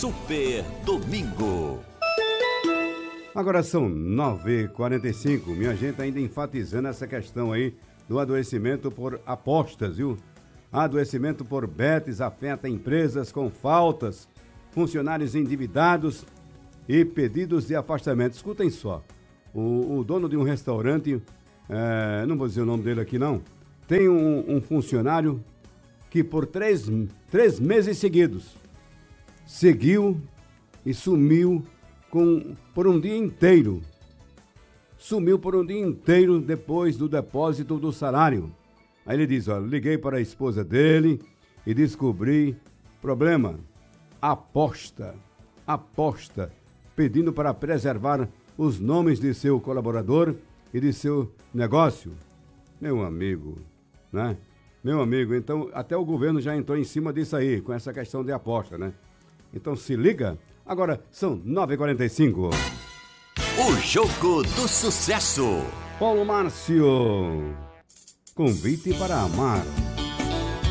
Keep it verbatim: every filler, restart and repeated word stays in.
Super Domingo. Agora são nove e quarenta e cinco. Minha gente, ainda enfatizando essa questão aí do adoecimento por apostas, viu? Adoecimento por betes afeta empresas com faltas, funcionários endividados e pedidos de afastamento. Escutem só, o, o dono de um restaurante, é, não vou dizer o nome dele aqui não, tem um, um funcionário que por três, três meses seguidos seguiu e sumiu com, por um dia inteiro. Sumiu por um dia inteiro depois do depósito do salário. Aí ele diz, ó, liguei para a esposa dele e descobri problema, aposta, aposta, pedindo para preservar os nomes de seu colaborador e de seu negócio. Meu amigo, né? Meu amigo, então até o governo já entrou em cima disso aí, com essa questão de aposta, né? Então se liga, agora são nove e quarenta e cinco. O Jogo do Sucesso. Paulo Márcio, convite para amar.